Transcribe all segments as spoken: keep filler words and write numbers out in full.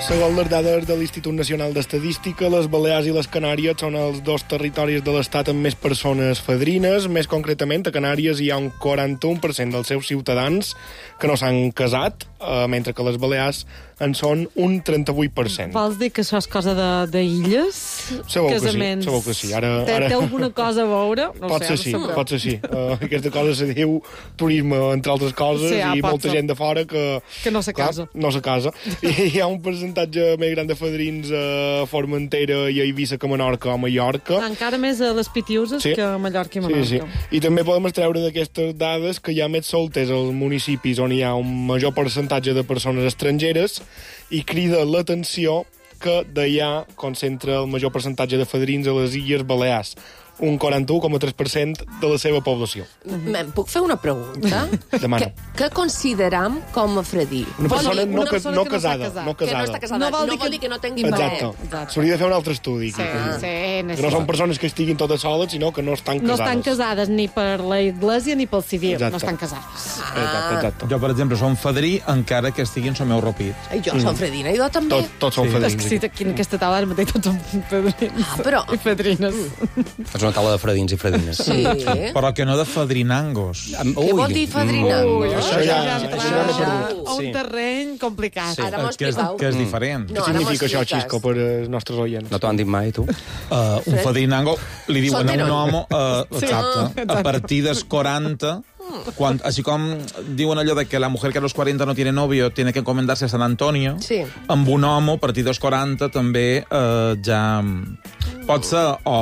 Segons les dades de l'Institut Nacional d'Estadística, les Balears i les Canàries són els dos territoris de l'Estat amb més persones fadrines. Més concretament, a Canàries hi ha un quaranta-u per cent dels seus ciutadans que no s'han casat, eh, mentre que les Balears en són un trenta-vuit per cent. Vols dir que això és cosa d'illes? Segur que sí, segur que sí. Ara, té, ara... té alguna cosa a veure? No pot sé, ser sí, no pot ser sí. Uh, aquesta cosa se diu turisme, entre altres coses, sí, ah, i molta ser. gent de fora que... Que no se casa. Clar, no se casa. I hi ha un percentatge més gran de fadrins a Formentera i a Eivissa que a Menorca o a Mallorca. Encara més a les Pitiuses sí. que a Mallorca i Menorca. Sí, sí. I també podem extreure d'aquestes dades que hi ha més solters als municipis on hi ha un major percentatge de persones estrangeres i crida l'atenció que d'allà concentra el major percentatge de fadrins a les Illes Balears, un quaranta-u coma tres per cent de la seva població. Me'n puc fer una pregunta? Demana. Què, què consideram com a fadrí? Una persona, no, una persona no, que casada, no no Que no casada. està casada. No vol no dir vol que- dir que no tinguin Exacte. paret. S'hauria de fer un altre estudi. Sí, que, sí, que no són persones que estiguin totes soles, sinó que no estan no casades. estan casades ni per la Iglésia ni pel civil. Exacte. No estan casades. Exacte, exacte. Jo, per exemple, som fadrí encara que estiguin al meu ropit. I jo som fredina, i jo també. Tot, tots són Sí. És fadrins. que sí, aquí en aquesta taula ara mateix tots són fadrins Ah, però- i fadrines. És una taula de fredins i fredines. Sí. Però que no de fadrinangos. Què vol dir fadrinango? Ui, això això ja- ja això entra ja m'he ja perdut. a un Sí. terreny complicat. Ara m'ho que és, expliqueu. que és diferent. No, Què ara m'ho significa això, expliques. Xisco, per als nostres oients? No t'ho han dit mai, tu? Uh, un fadrinango li diuen a un Soltero. home, uh, Sí. exacte, a partir dels quaranta, quan, així com diuen allò de que la mujer que a los cuarenta no tiene novio tiene que encomendarse a San Antonio, Sí. amb un home, a partir dels quaranta, també uh, ja pot ser o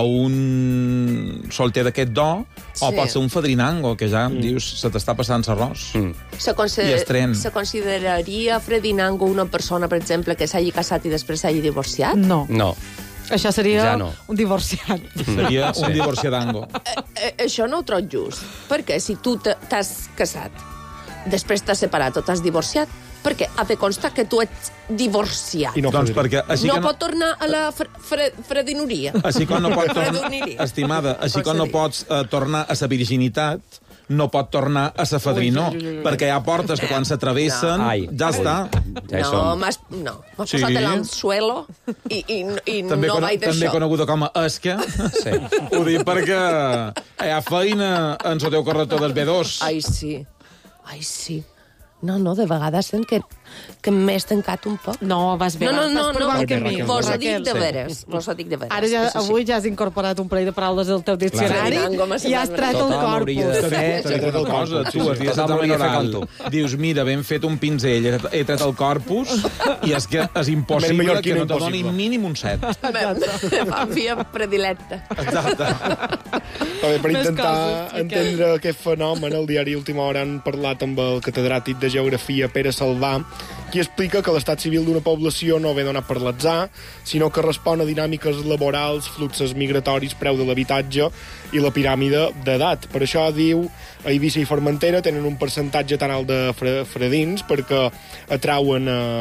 un solter d'aquest do, o Sí. pot ser un fadrinango, que ja, mm. dius, se t'està passant l'arròs. Mm. Se, consider... I estren. se consideraria fredinango una persona, per exemple, que s'hagi casat i després s'hagi divorciat? No, No. això seria Ja no. un divorciat. Seria Sí. un divorciadango. Eh, eh, això no ho trobo just. Perquè si tu te- t'has casat, després t'has separat o t'has divorciat, perquè ha de constar que tu ets divorciat. I no Doncs fadrí. perquè així no que no... pot tornar a la fre fre fredinuria. Així com no pot tornar... Fredoneria. Estimada, així com Com no se diu. pots uh, tornar a sa virginitat, no pot tornar a sa fadrinó, Ui, ui, ui, ui. perquè hi ha portes que quan s'atravessen, No. Ai, ja ui. està. Ja hi no, som. m'has no, m'has Sí. posat l'anzuelo i, i, i També, no cono vaig també d'això. coneguda com a esca. Sí. Ho dic perquè hi ha feina en el teu corrector del B dos. Ai, sí. Ai, sí. No, no, de vegades sent que, que m'he estancat un poc. No, vas bé. No, no, vas no, per no. bon Raquel, camí. Raquel. Vos ho dic Raquel. de veres. Vos ho dic de veres. Ara ja, això sí. avui ja has incorporat un parell de paraules del teu diccionari Fredinango m'ha i has semblat tret el Tothom hauria corpus. de fer... T'he tret el cosa, tu, els dies Tothom de hauria de fer oral. com tu. Dius, mira, ben fet un pinzell, he tret- he tret el corpus, i és que és Ben impossible mallorquí que no no te doni impossible. mínim un set. La via predilecta. Exacte. També per Més intentar coses, Miquel. entendre aquest fenomen, el diari Última Hora han parlat amb el catedràtic de Geografia Pere Salvà, qui explica que l'estat civil d'una població no ve donat per l'atzar, sinó que respon a dinàmiques laborals, fluxos migratoris, preu de l'habitatge i la piràmide d'edat. Per això, diu, a Eivissa i Formentera tenen un percentatge tan alt de fre fredins perquè atrauen a